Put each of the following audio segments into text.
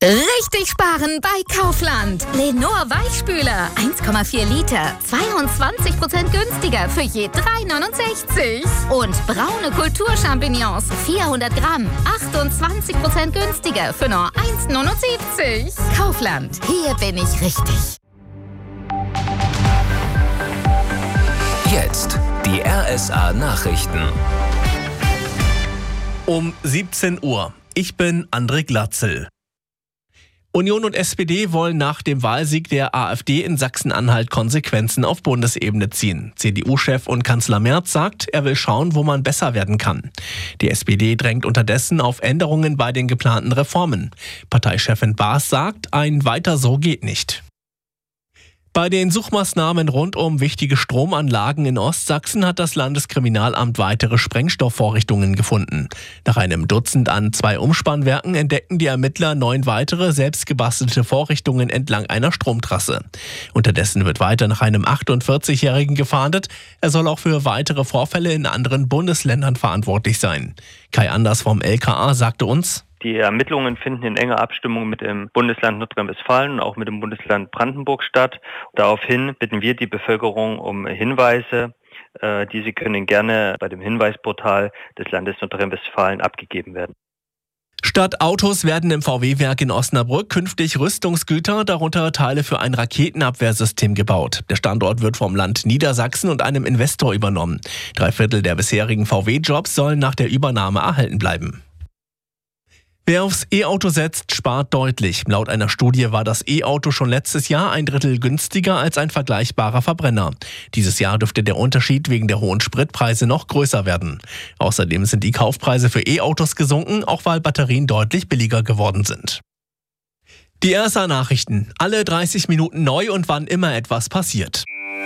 Richtig sparen bei Kaufland. Lenor Weichspüler 1,4 Liter, 22% günstiger für je 3,69. Und braune Kulturchampignons 400 Gramm, 28% günstiger für nur 1,79. Kaufland, hier bin ich richtig. Jetzt die RSA Nachrichten. Um 17 Uhr. Ich bin André Glatzel. Union und SPD wollen nach dem Wahlsieg der AfD in Sachsen-Anhalt Konsequenzen auf Bundesebene ziehen. CDU-Chef und Kanzler Merz sagt, er will schauen, wo man besser werden kann. Die SPD drängt unterdessen auf Änderungen bei den geplanten Reformen. Parteichefin Baas sagt, ein Weiter so geht nicht. Bei den Suchmaßnahmen rund um wichtige Stromanlagen in Ostsachsen hat das Landeskriminalamt weitere Sprengstoffvorrichtungen gefunden. Nach einem Dutzend an 2 Umspannwerken entdeckten die Ermittler 9 weitere selbstgebastelte Vorrichtungen entlang einer Stromtrasse. Unterdessen wird weiter nach einem 48-Jährigen gefahndet. Er soll auch für weitere Vorfälle in anderen Bundesländern verantwortlich sein. Kai Anders vom LKA sagte uns: Die Ermittlungen finden in enger Abstimmung mit dem Bundesland Nordrhein-Westfalen und auch mit dem Bundesland Brandenburg statt. Daraufhin bitten wir die Bevölkerung um Hinweise. Diese können gerne bei dem Hinweisportal des Landes Nordrhein-Westfalen abgegeben werden. Statt Autos werden im VW-Werk in Osnabrück künftig Rüstungsgüter, darunter Teile für ein Raketenabwehrsystem gebaut. Der Standort wird vom Land Niedersachsen und einem Investor übernommen. 3/4 der bisherigen VW-Jobs sollen nach der Übernahme erhalten bleiben. Wer aufs E-Auto setzt, spart deutlich. Laut einer Studie war das E-Auto schon letztes Jahr 1/3 günstiger als ein vergleichbarer Verbrenner. Dieses Jahr dürfte der Unterschied wegen der hohen Spritpreise noch größer werden. Außerdem sind die Kaufpreise für E-Autos gesunken, auch weil Batterien deutlich billiger geworden sind. Die RSA Nachrichten. Alle 30 Minuten neu und wann immer etwas passiert.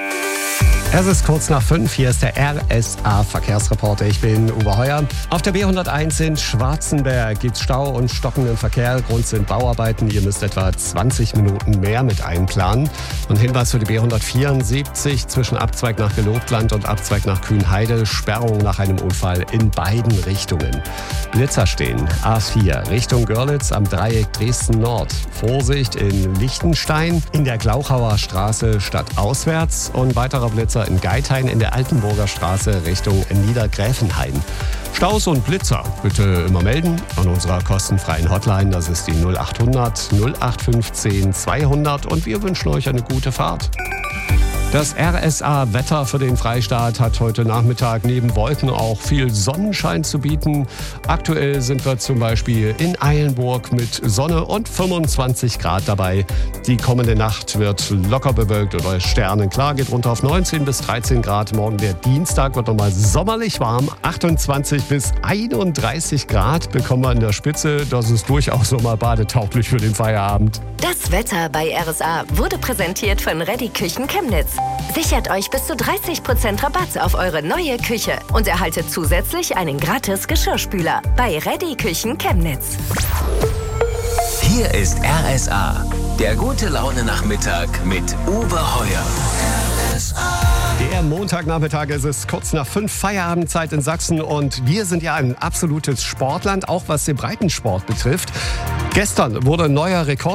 Es ist kurz nach 5, hier ist der RSA-Verkehrsreporter. Ich bin Uwe Heuer. Auf der B101 in Schwarzenberg gibt es Stau und stockenden Verkehr. Grund sind Bauarbeiten. Ihr müsst etwa 20 Minuten mehr mit einplanen. Und Hinweis für die B174 zwischen Abzweig nach Gelobtland und Abzweig nach Kühnheide. Sperrung nach einem Unfall in beiden Richtungen. Blitzer stehen. A4 Richtung Görlitz am Dreieck Dresden-Nord. Vorsicht in Lichtenstein, in der Glauchauer Straße stadtauswärts und weiterer Blitzer in Geithain in der Altenburger Straße Richtung Niedergräfenhain. Staus und Blitzer bitte immer melden an unserer kostenfreien Hotline. Das ist die 0800 0815 200 und wir wünschen euch eine gute Fahrt. Das RSA-Wetter für den Freistaat hat heute Nachmittag neben Wolken auch viel Sonnenschein zu bieten. Aktuell sind wir zum Beispiel in Eilenburg mit Sonne und 25 Grad dabei. Die kommende Nacht wird locker bewölkt oder sternenklar, geht runter auf 19 bis 13 Grad. Morgen der Dienstag wird nochmal sommerlich warm. 28 bis 31 Grad bekommen wir in der Spitze. Das ist durchaus nochmal badetauglich für den Feierabend. Das Wetter bei RSA wurde präsentiert von Reddy Küchen Chemnitz. Sichert euch bis zu 30% Rabatt auf eure neue Küche und erhaltet zusätzlich einen gratis Geschirrspüler bei Reddy Küchen Chemnitz. Hier ist RSA, der gute Laune-Nachmittag mit Uwe Heuer. Der Montagnachmittag ist es kurz nach 5, Feierabendzeit in Sachsen und wir sind ja ein absolutes Sportland, auch was den Breitensport betrifft. Gestern wurde ein neuer Rekord